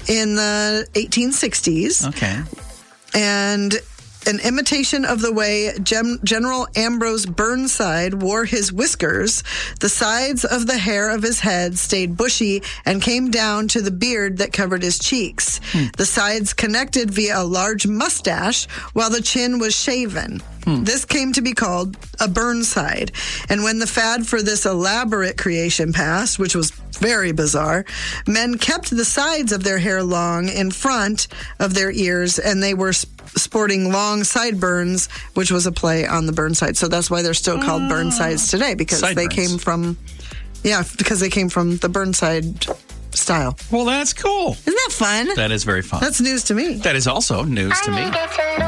in the 1860s. Okay. And an imitation of the way General Ambrose Burnside wore his whiskers, the sides of the hair of his head stayed bushy and came down to the beard that covered his cheeks. The sides connected via a large mustache, while the chin was shaven. This came to be called a Burnside. And when the fad for this elaborate creation passed, which was very bizarre, men kept the sides of their hair long in front of their ears, and they were sporting long sideburns, which was a play on the Burnside. So that's why they're still called Burnsides today, because they came from, the Burnside style. Well, that's cool. Isn't that fun? That is very fun. That's news to me. That is also news to me.